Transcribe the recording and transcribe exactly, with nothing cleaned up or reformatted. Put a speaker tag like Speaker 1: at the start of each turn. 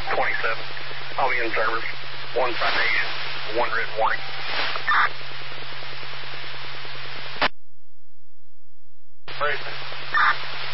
Speaker 1: twenty-seven. I'll be in service. One citation, one written warning.
Speaker 2: Racing.